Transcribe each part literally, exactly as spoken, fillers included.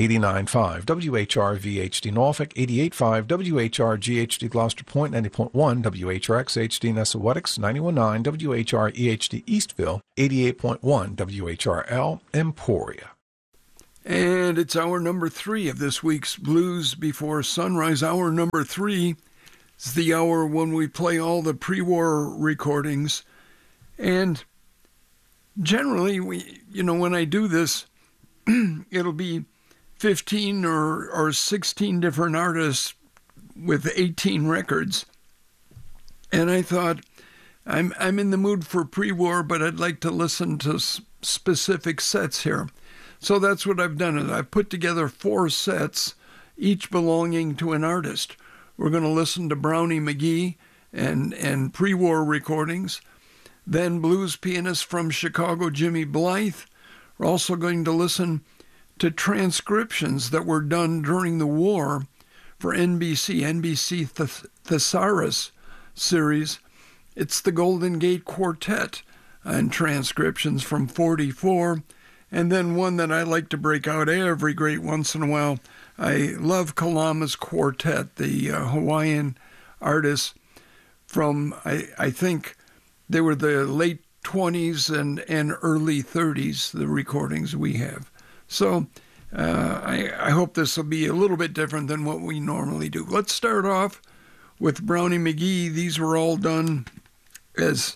eighty-nine point five W H R V H D Norfolk, eighty-eight point five W H R G H D Gloucester Point, ninety point one W H R X H D Nessawetics, ninety-one point nine W H R E H D Eastville, eighty-eight point one W H R L Emporia. And it's hour number three of this week's Blues Before Sunrise. Hour number three is the hour when we play all the pre-war recordings. And generally, we, you know, when I do this, it'll be fifteen or, or sixteen different artists with eighteen records. And I thought, I'm I'm in the mood for pre-war, but I'd like to listen to s- specific sets here. So that's what I've done. I've put together four sets, each belonging to an artist. We're going to listen to Brownie McGhee and, and pre-war recordings. Then blues pianist from Chicago, Jimmy Blythe. We're also going to listen to transcriptions that were done during the war for N B C, N B C Th- Thesaurus series. It's the Golden Gate Quartet and transcriptions from forty-four. And then one that I like to break out every great once in a while. I love Kalama's Quartet, the uh, Hawaiian artists from, I, I think, they were the late twenties and, and early thirties, the recordings we have. So uh, I, I hope this will be a little bit different than what we normally do. Let's start off with Brownie McGhee. These were all done as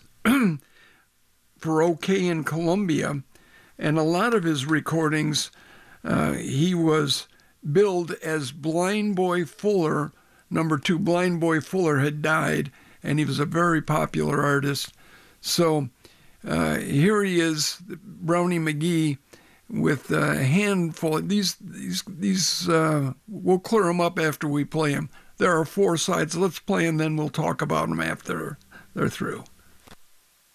for OK in Columbia. And a lot of his recordings, uh, he was billed as Blind Boy Fuller. Number two, Blind Boy Fuller had died, and he was a very popular artist. So uh, here he is, Brownie McGhee, with a handful. These, these, these. Uh, we'll clear them up after we play them. There are four sides. Let's play, and then we'll talk about them after they're through.